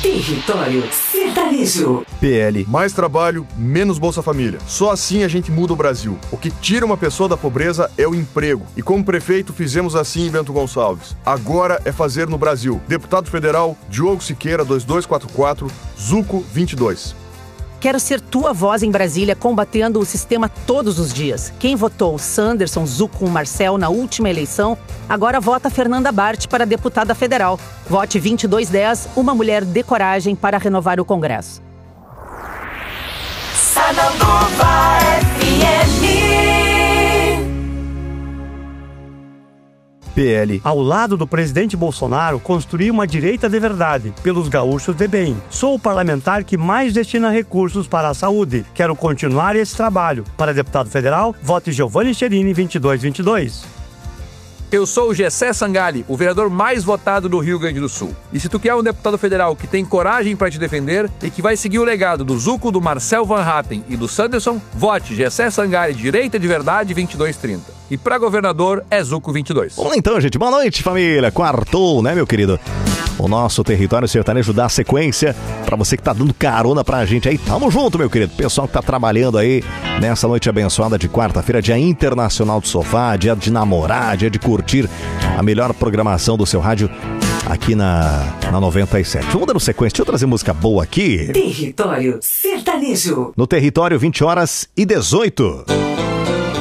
Território Sertanejo. PL. Mais trabalho, menos Bolsa Família. Só assim a gente muda o Brasil. O que tira uma pessoa da pobreza é o emprego. E como prefeito fizemos assim em Bento Gonçalves. Agora é fazer no Brasil. Deputado Federal, Diogo Siqueira, 2244, Zuco 22. Quero ser tua voz em Brasília, combatendo o sistema todos os dias. Quem votou Sanderson, Zuco ou Marcel na última eleição, agora vota Fernanda Bart para deputada federal. Vote 2210, uma mulher de coragem para renovar o Congresso. Sananduva FM. PL. Ao lado do presidente Bolsonaro, construir uma direita de verdade, pelos gaúchos de bem. Sou o parlamentar que mais destina recursos para a saúde. Quero continuar esse trabalho. Para deputado federal, vote Giovanni Cherini 2222. Eu sou o Gessé Sangali, o vereador mais votado do Rio Grande do Sul. E se tu quer um deputado federal que tem coragem para te defender e que vai seguir o legado do Zuco, do Marcel Van Hatten e do Sanderson, vote Gessé Sangali, direita de verdade 2230. E para governador é Zuco 22. Vamos lá então, gente. Boa noite, família. Quartou, né, meu querido? O nosso Território Sertanejo dá sequência pra você que tá dando carona pra gente aí. Tamo junto, meu querido. Pessoal que tá trabalhando aí nessa noite abençoada de quarta-feira, dia internacional do sofá, dia de namorar, dia de curtir a melhor programação do seu rádio aqui na 97. Vamos dando sequência. Deixa eu trazer música boa aqui. Território Sertanejo. No Território, 20h18.